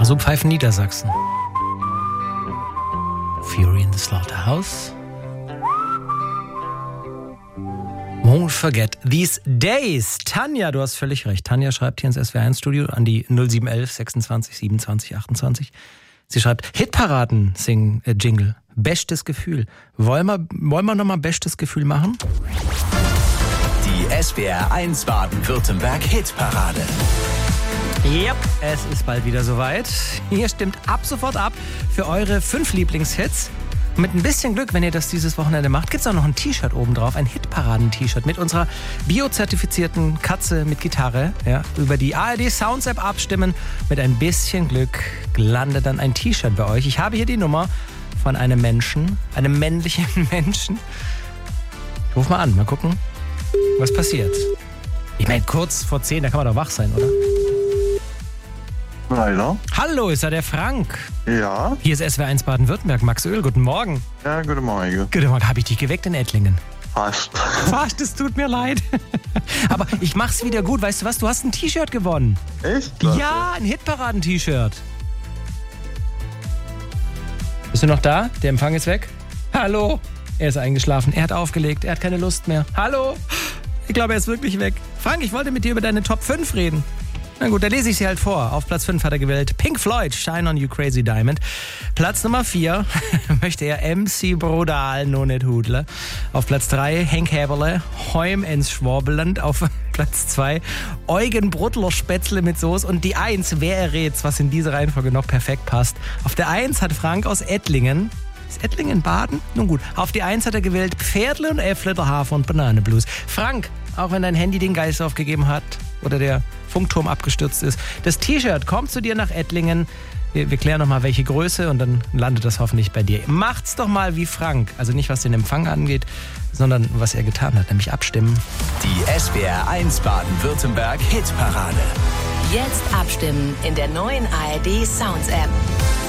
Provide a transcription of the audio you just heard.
So pfeifen Niedersachsen. Fury in the Slaughterhouse. Won't forget these days. Tanja, du hast völlig recht. Tanja schreibt hier ins SWR1-Studio an die 0711 26 27 28. Sie schreibt, Hitparaden-Jingle. Bestes Gefühl. Wollen wir nochmal bestes Gefühl machen? Die SWR1 Baden-Württemberg Hitparade. Yep, es ist bald wieder soweit. Ihr stimmt ab sofort ab für eure 5 Lieblingshits. Mit ein bisschen Glück, wenn ihr das dieses Wochenende macht, gibt es auch noch ein T-Shirt oben drauf, ein Hitparaden-T-Shirt mit unserer biozertifizierten Katze mit Gitarre. Ja, über die ARD Sounds App abstimmen. Mit ein bisschen Glück landet dann ein T-Shirt bei euch. Ich habe hier die Nummer von einem Menschen, einem männlichen Menschen. Ich ruf mal an, mal gucken, was passiert. Ich meine, kurz vor 10, da kann man doch wach sein, oder? Leider. Hallo, ist da der Frank? Ja. Hier ist SWR1 Baden-Württemberg. Max Öl, guten Morgen. Ja, guten Morgen. Guten Morgen, habe ich dich geweckt in Ettlingen? Fast. Fast, es tut mir leid. Aber ich mach's wieder gut. Weißt du was, du hast ein T-Shirt gewonnen. Echt? Klasse. Ja, ein Hitparaden-T-Shirt. Bist du noch da? Der Empfang ist weg. Hallo. Er ist eingeschlafen. Er hat aufgelegt. Er hat keine Lust mehr. Hallo. Ich glaube, er ist wirklich weg. Frank, ich wollte mit dir über deine Top 5 reden. Na gut, dann lese ich sie halt vor. Auf Platz 5 hat er gewählt Pink Floyd, Shine on You Crazy Diamond. Platz Nummer 4 möchte er MC Brodal, No Net Hudle. Auf Platz 3 Henk Heberle, Heim ins Schwabeland. Auf Platz 2 Eugen Bruttler Spätzle mit Soße. Und die 1, wer errät's, was in dieser Reihenfolge noch perfekt passt. Auf der 1 hat Frank aus Ettlingen. Ist Ettlingen Baden? Nun gut. Auf die 1 hat er gewählt Pferdle und Äpfle, der Hafer und Bananenblues. Frank, auch wenn dein Handy den Geist aufgegeben hat oder der Funkturm abgestürzt ist, das T-Shirt kommt zu dir nach Ettlingen. Wir klären nochmal, welche Größe und dann landet das hoffentlich bei dir. Macht's doch mal wie Frank. Also nicht, was den Empfang angeht, sondern was er getan hat, nämlich abstimmen. Die SWR1 Baden-Württemberg Hitparade. Jetzt abstimmen in der neuen ARD Sounds App.